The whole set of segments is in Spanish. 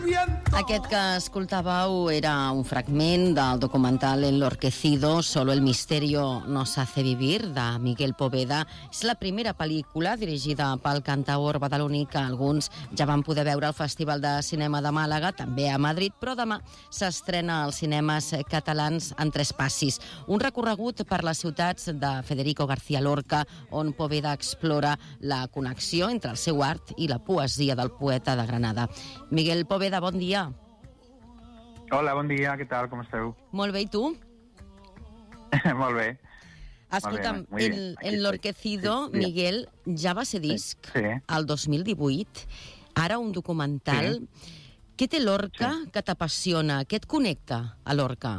Aquest que escoltàveu era un fragment del documental Enlorquecido, Solo el misterio nos hace vivir, de Miguel Poveda. És la primera pel·lícula dirigida pel cantaor badaloní que alguns ja van poder veure al Festival de Cinema de Màlaga, també a Madrid, però demà s'estrena als cinemes catalans en 3 passis. Un recorregut per les ciutats de Federico García Lorca, on Poveda explora la connexió entre el seu art i la poesia del poeta de Granada. Miguel Poveda, bon dia. Hola, bon dia, què tal, com esteu? Molt bé, i tu? Molt bé. Escolta'm, molt bé. Enlorquecido, sí, Miguel, ja va ser disc el 2018, ara un documental. Sí. Què té Lorca que t'apassiona? Què et connecta a Lorca?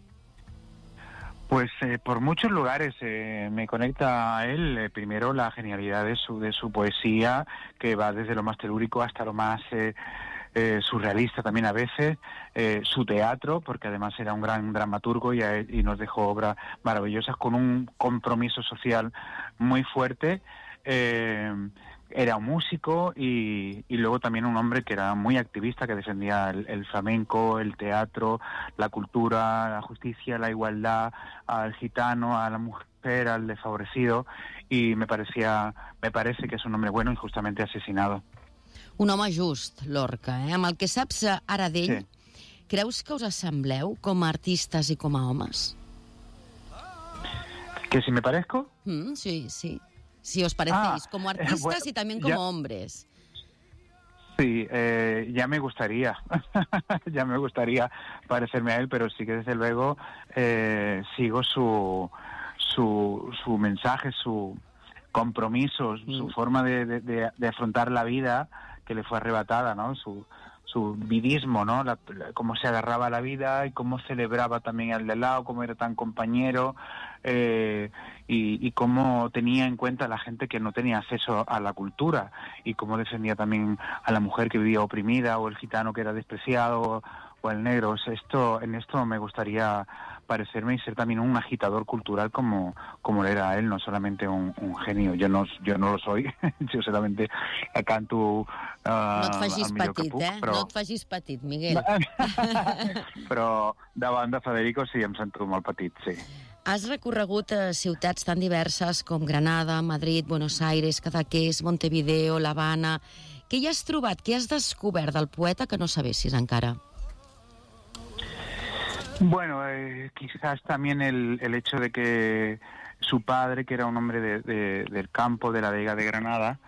Pues por muchos lugares me conecta a él. Primero la genialidad de su poesía, que va desde lo más telúrico hasta lo más surrealista también a veces, su teatro, porque además era un gran dramaturgo y nos dejó obras maravillosas con un compromiso social muy fuerte. Era un músico y luego también un hombre que era muy activista, que defendía el flamenco, el teatro, la cultura, la justicia, la igualdad, al gitano, a la mujer, al desfavorecido, y me parece que es un hombre bueno, injustamente asesinado. Un home just, Lorca, Amb el que saps ara d'ell, creus que us assembleu com a artistes i com a homes? ¿Que si me parezco? Sí. Si os parecéis como artistas y también como hombres. Sí, ya me gustaría, parecerme a él, pero sí que desde luego sigo su mensaje, su compromiso, su forma de afrontar la vida que le fue arrebatada, ¿no? Su vidismo, ¿no? Cómo se agarraba a la vida y cómo celebraba también al de lado, cómo era tan compañero, y cómo tenía en cuenta a la gente que no tenía acceso a la cultura, y cómo defendía también a la mujer que vivía oprimida, o el gitano que era despreciado, o el negro. En esto me gustaría parecerme y ser también un agitador cultural como era él, no solamente un genio. Yo no lo soy, yo solamente canto no et facis petit, però... No et facis petit, Miguel. Però davant de Federico sí, em sento molt petit, sí. Has recorregut ciutats tan diverses com Granada, Madrid, Buenos Aires, Cadaqués, Montevideo, l'Havana. Què hi has trobat, què has descobert del poeta que no sabessis encara? Bueno, quizás también el hecho de que su padre, que era un hombre del campo, de la Vega de Granada,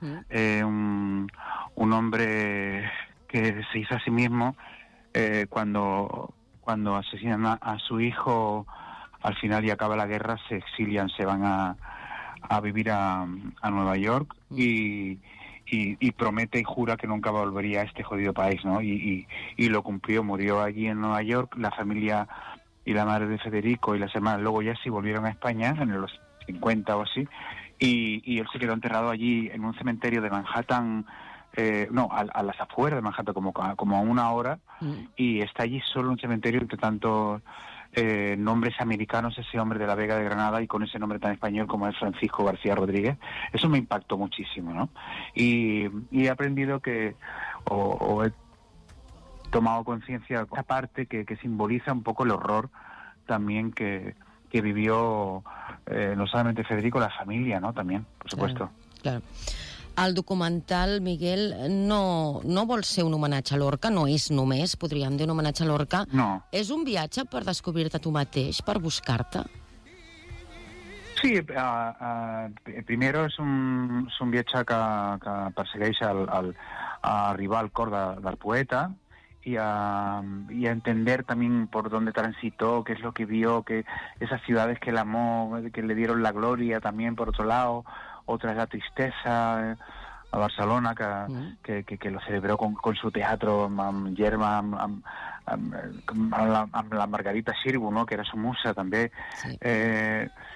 un hombre que se hizo a sí mismo cuando asesinan a su hijo, al final y acaba la guerra, se exilian, se van a vivir a Nueva York y promete y jura que nunca volvería a este jodido país, ¿no? Y lo cumplió, murió allí en Nueva York. La familia y la madre de Federico y las hermanas luego ya sí volvieron a España en los 50 o así, y él se quedó enterrado allí en un cementerio de Manhattan, a las afueras de Manhattan, como a 1 hora, y está allí solo un cementerio entre tantos nombres americanos, ese hombre de la Vega de Granada, y con ese nombre tan español como es Francisco García Rodríguez. Eso me impactó muchísimo, ¿no? Y he aprendido o he tomado conciencia de esa parte que simboliza un poco el horror también que vivió no solamente Federico, la familia, ¿no? También, por supuesto. Claro. El documental, Miguel, no vol ser un homenatge a Lorca, no és només, podríem dir, un homenatge a Lorca. No. És un viatge per descobrir-te tu mateix, per buscar-te? Sí, primero es un viatge que persegueix a arribar al cor del poeta, y a entender también por dónde transitó, qué es lo que vio, que esas ciudades que él amó, que le dieron la gloria también por otro lado, otra es la tristeza, a Barcelona, que lo celebró con su teatro, amb Yerma, amb la Margarita Xirgu, no? Que era su musa també. Sí.